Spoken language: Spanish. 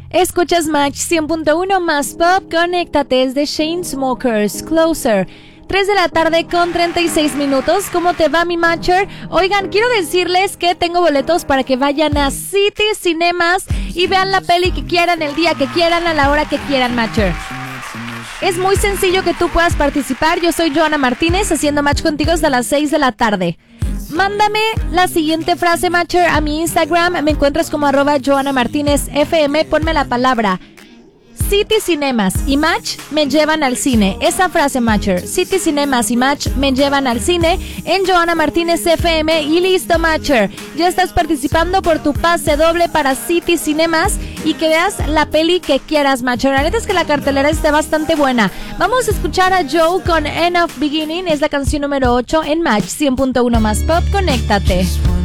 Escuchas Match 100.1 más pop, conéctate, es de Chainsmokers, Closer. 3 de la tarde con 36 minutos. ¿Cómo te va, mi Matcher? Oigan, quiero decirles que tengo boletos para que vayan a City Cinemas y vean la peli que quieran, el día que quieran, a la hora que quieran, Matcher. Es muy sencillo que tú puedas participar. Yo soy Joana Martínez, haciendo match contigo hasta las 6 de la tarde. Mándame la siguiente frase, Matcher, a mi Instagram. Me encuentras como @JoanaMartínezFM. Ponme la palabra City Cinemas y Match me llevan al cine. Esa frase, Matcher. City Cinemas y Match me llevan al cine en Joana Martínez FM. Y listo, Matcher. Ya estás participando por tu pase doble para City Cinemas y que veas la peli que quieras, Matcher. La neta es que la cartelera está bastante buena. Vamos a escuchar a Joe con End of Beginning. Es la canción número 8 en Match 100.1 más pop. Conéctate.